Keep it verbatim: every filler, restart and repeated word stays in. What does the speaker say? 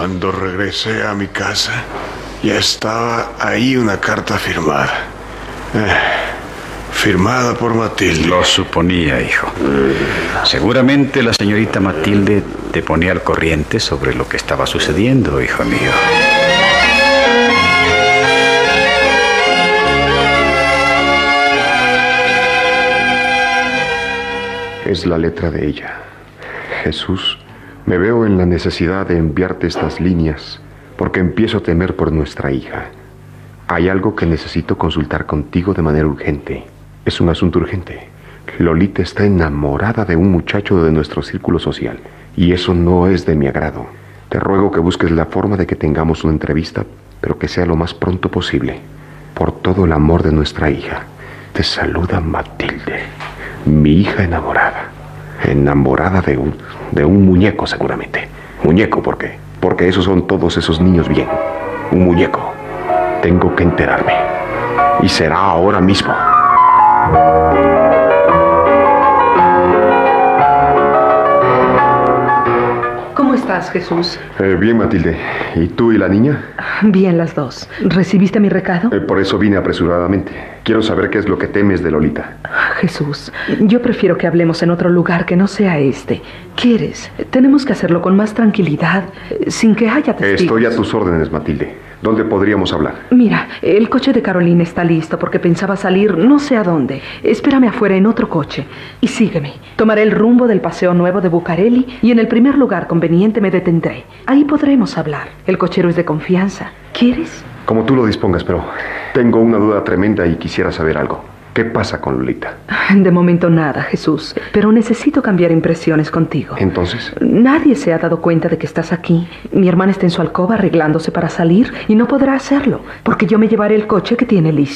Cuando regresé a mi casa, ya estaba ahí una carta firmada. Eh, firmada por Matilde. Lo suponía, hijo. Seguramente la señorita Matilde te ponía al corriente sobre lo que estaba sucediendo, hijo mío. Es la letra de ella. Jesús, me veo en la necesidad de enviarte estas líneas porque empiezo a temer por nuestra hija. Hay algo que necesito consultar contigo de manera urgente. Es un asunto urgente. Lolita está enamorada de un muchacho de nuestro círculo social y eso no es de mi agrado. Te ruego que busques la forma de que tengamos una entrevista, pero que sea lo más pronto posible. Por todo el amor de nuestra hija. Te saluda Matilde, mi hija enamorada. Enamorada de un, de un muñeco seguramente. Muñeco, ¿por qué? Porque esos son todos esos niños bien. Un muñeco. Tengo que enterarme. Y será ahora mismo. ¿Cómo estás, Jesús? Eh, bien, Matilde. ¿Y tú y la niña? Bien, las dos. ¿Recibiste mi recado? Eh, por eso vine apresuradamente. Quiero saber qué es lo que temes de Lolita. Jesús, yo prefiero que hablemos en otro lugar que no sea este. ¿Quieres? Tenemos que hacerlo con más tranquilidad, sin que haya testigos. Estoy a tus órdenes, Matilde. ¿Dónde podríamos hablar? Mira, el coche de Carolina está listo porque pensaba salir no sé a dónde. Espérame afuera en otro coche y sígueme. Tomaré el rumbo del Paseo Nuevo de Bucareli y en el primer lugar conveniente me detendré. Ahí podremos hablar. El cochero es de confianza. ¿Quieres? Como tú lo dispongas, pero tengo una duda tremenda y quisiera saber algo. ¿Qué pasa con Lolita? De momento nada, Jesús, pero necesito cambiar impresiones contigo. ¿Entonces? Nadie se ha dado cuenta de que estás aquí. Mi hermana está en su alcoba arreglándose para salir y no podrá hacerlo, porque yo me llevaré el coche que tiene listo.